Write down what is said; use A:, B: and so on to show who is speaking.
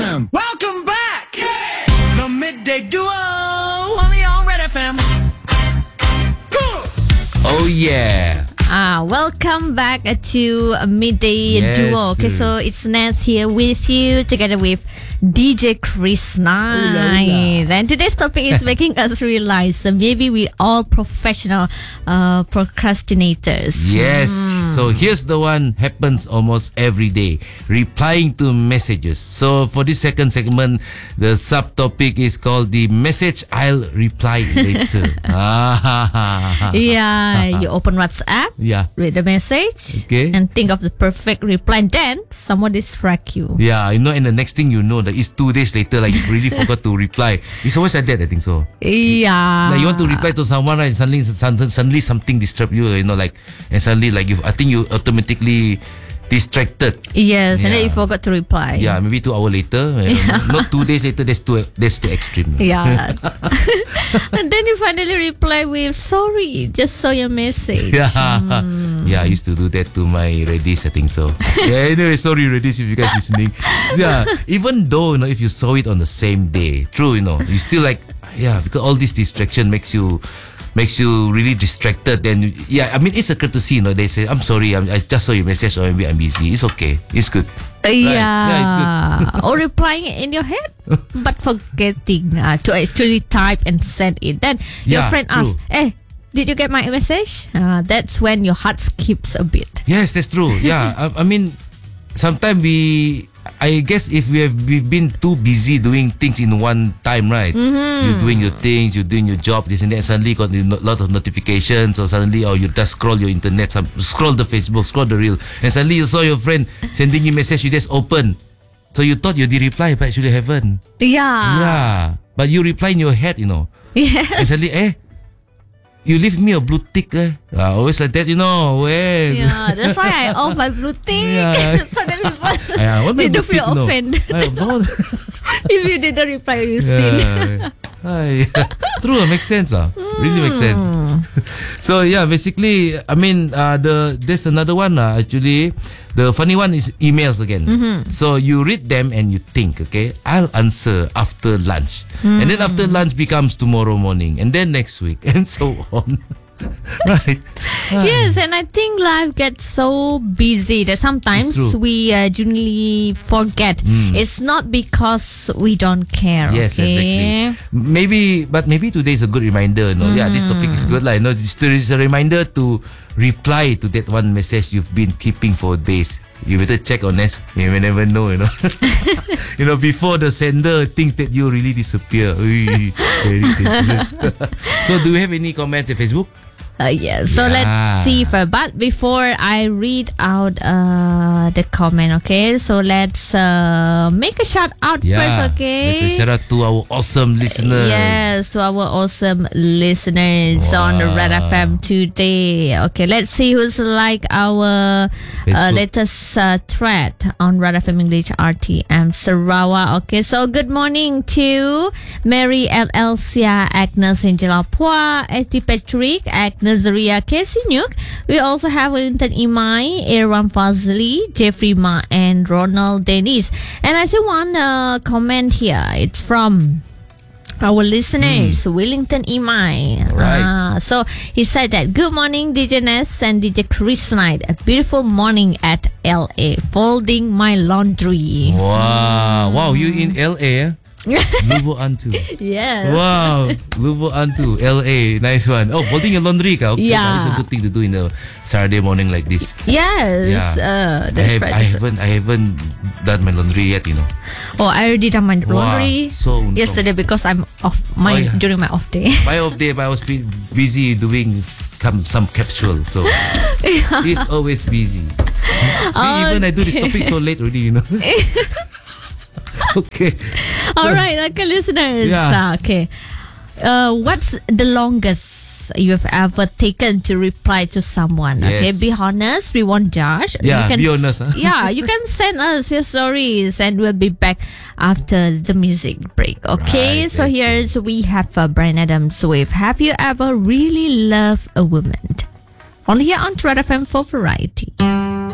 A: FM.
B: Welcome back! The Midday Duo, only on Red FM.
C: Oh yeah.
D: Welcome back to Midday
C: Yes.
D: Duo. Okay, so it's Nance here with you together with DJ Chris Knight. And today's topic is making us realize that maybe we all professional procrastinators.
C: Yes. So here's the one happens almost every day. Replying to messages. So for this second segment, the subtopic is called the message I'll reply later.
D: Yeah, you open WhatsApp,
C: Yeah.
D: read the message,
C: Okay.
D: and think of the perfect reply. And then someone distract you.
C: Yeah, you know, and the next thing you know, that is 2 days later, like you really forgot to reply. It's always like that, I think so.
D: Yeah.
C: Like you want to reply to someone, right? Suddenly something disturb you, you know, like, and suddenly like I think you automatically distracted.
D: Yes, and then
C: Yeah.
D: you forgot to reply.
C: Yeah, maybe 2 hours later. Not 2 days later. That's too extreme.
D: Yeah. And then you finally reply with sorry, just saw your message.
C: Yeah, yeah. I used to do that to my Redis. I think so. Yeah. Anyway, sorry Redis if you guys listening. Yeah. Even though if you saw it on the same day, true. You still like because all this distraction makes you really distracted. Then I mean it's a courtesy. They say I'm sorry. I just saw your message or maybe I'm busy. It's okay. It's good.
D: Yeah.
C: Yeah, it's good.
D: Or replying in your head, but forgetting to actually type and send it. Then your
C: Yeah,
D: friend
C: true.
D: asks, "Hey, did you get my message?" That's when your heart skips a bit.
C: Yes, that's true. Yeah, I mean, sometimes I guess if we've been too busy doing things in one time, right? You're doing your things, you're doing your job, this and that. Suddenly got a lot of notifications, or suddenly, you just scroll your internet, scroll the Facebook, scroll the reel, and suddenly you saw your friend sending you message. You just open, so you thought you did reply, but actually haven't.
D: Yeah.
C: Yeah, but you reply in your head,
D: Yes.
C: and suddenly, you leave me a blue tick, always like that,
D: Yeah, that's why I off my blue tick.
C: Yeah.
D: So that people
C: what my
D: they
C: blue
D: don't feel
C: tick,
D: offended. if you didn't reply, you sin.
C: Yeah. True, makes sense. Really makes sense. So basically, I mean, there's another one. Actually, the funny one is emails again. So you read them and you think, okay, I'll answer after lunch, and then after lunch becomes tomorrow morning, and then next week, and so on. Right.
D: Yes, and I think life gets so busy that sometimes
C: It's true.
D: we genuinely forget. It's not because we don't care.
C: Yes,
D: okay?
C: exactly. Maybe today is a good reminder. Yeah, this topic is good. Like, there is a reminder to reply to that one message you've been keeping for days. You better check on this. You may never know. Before the sender thinks that you really disappear. Very dangerous. So, do you have any comments on Facebook?
D: Yes. So
C: Yeah.
D: let's see first. But before I read out the comment, okay? So let's make a shout out first, okay?
C: Let's shout out to our awesome listeners.
D: Yes, to our awesome listeners on the Red FM today. Okay, let's see who's like our
C: Facebook.
D: latest thread on Red FM English RTM Sarawak. Okay, so good morning to Mary L. Elsia, Agnes Angela Pua, Eti Patrick, Agnes Zaria Kesinyuk. We also have Wellington Imai, Aaron Fazli, Jeffrey Ma, and Ronald Dennis. And I see one comment here. It's from our listeners, Wellington Imai.
C: Right.
D: So he said that, good morning DJ Ness and DJ Chris Knight. A beautiful morning at LA, folding my laundry.
C: Wow, you in LA? Lubo Antu.
D: Yes.
C: Wow, Lubo Antu, LA, nice one. Oh, folding your laundry ka? Okay,
D: Yeah.
C: it's a good thing to do in a Saturday morning like this.
D: Yes.
C: Yeah.
D: That's right.
C: I haven't done my laundry yet.
D: Oh, I already done my laundry
C: so
D: yesterday because I'm off during my off day.
C: My off day, but I was busy doing some capsule, so it's always busy. See, even I do this topic so late already. Okay.
D: All right, okay, listeners.
C: Yeah.
D: Okay. What's the longest you've ever taken to reply to someone?
C: Yes.
D: Okay, be honest. We won't judge.
C: Yeah,
D: you can
C: be honest.
D: Yeah, you can send us your stories, and we'll be back after the music break. Okay,
C: Right,
D: so here's we have Brian Adams with "Have You Ever Really Loved a Woman?" Only here on Red FM for Variety.